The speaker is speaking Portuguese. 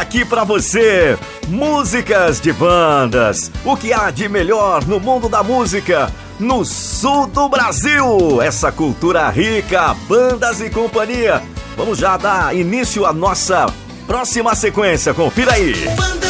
aqui pra você músicas de bandas, o que há de melhor no mundo da música no sul do Brasil, essa cultura rica, bandas e companhia. Vamos já dar início à nossa próxima sequência, confira aí.